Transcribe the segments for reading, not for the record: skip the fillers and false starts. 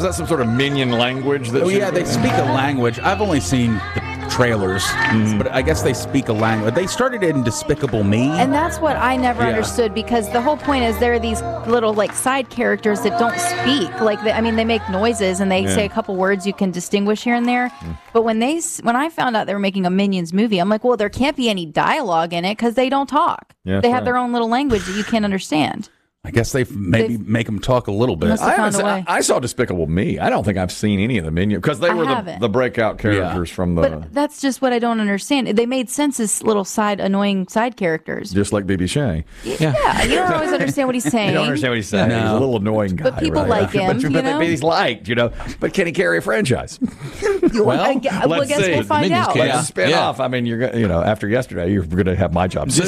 that some sort of minion language? Oh yeah, they speak a language. I've only seen the trailers, but I guess they speak a language. They started in Despicable Me. And that's what I never understood, because the whole point is there are these little like side characters that don't speak. Like they make noises and they say a couple words you can distinguish here and there. But when I found out they were making a Minions movie, I'm like, well, there can't be any dialogue in it because they don't talk. Yeah, they have their own little language that you can't understand. I guess they maybe make them talk a little bit. I saw Despicable Me. I don't think I've seen any of the Minions because they were the breakout characters from the. But that's just what I don't understand. They made sense as little annoying side characters. Just like B.B. Shea. Yeah, you don't always understand what he's saying. You don't understand what he's saying. No. He's a little annoying guy. But people like him. But he's liked, But can he carry a franchise? Well, I guess we'll find out. Let's spin off. I mean, after yesterday, you're going to have my job. So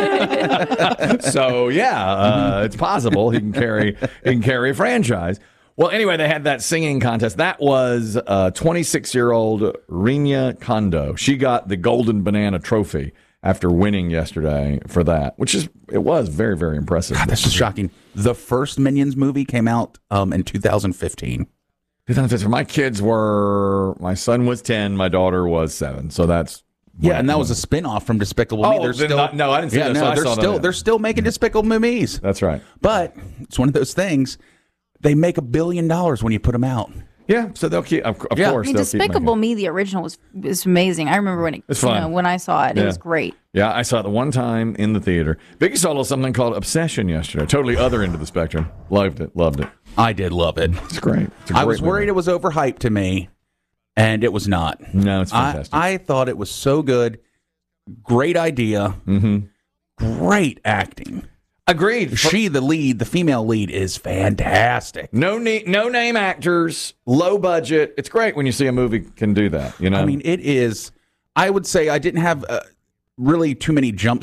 it's possible he can carry a franchise. Well, anyway, they had that singing contest. That was 26-year-old Rina Kondo. She got the Golden Banana Trophy after winning yesterday for that, it was very, very impressive. God, this is shocking. The first Minions movie came out in 2015. 2015. My son was 10, my daughter was 7. So that's. Yeah, and that was a spin-off from Despicable Me. I didn't see that. No, they're still making Despicable movies. That's right. But it's one of those things. They make $1 billion when you put them out. Yeah, so they'll keep. Of course, I mean, Despicable Me, the original was amazing. I remember when I saw it, it was great. Yeah, I saw it the one time in the theater. Vicky saw something called Obsession yesterday. Totally other end of the spectrum. Loved it. I did love it. It's great. I was worried it was overhyped to me. And it was not. No, it's fantastic. I thought it was so good. Great idea. Mm-hmm. Great acting. Agreed. The female lead, is fantastic. No name actors, low budget. It's great when you see a movie can do that. I mean, it is. I would say I didn't have really too many jump